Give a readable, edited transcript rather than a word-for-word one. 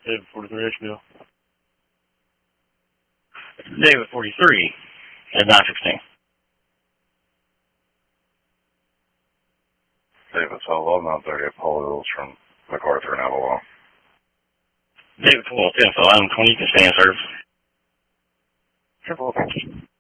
David 43 HBO. David 43 at 916. David Solo, 930 Paul Hills from MacArthur and Avalon. David 12, 10, so I'm 20, you can stay in service. Sure, well, thanks.